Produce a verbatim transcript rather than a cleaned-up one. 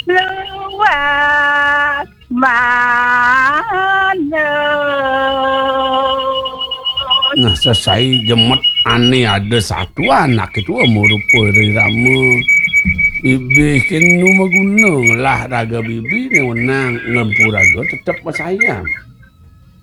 luas mana. Nah, selesai jemet aneh ada satu anak itu merupa Rama. Bibi kenu maguna lah raga bibi ni menang ngempuraga tetap sayang.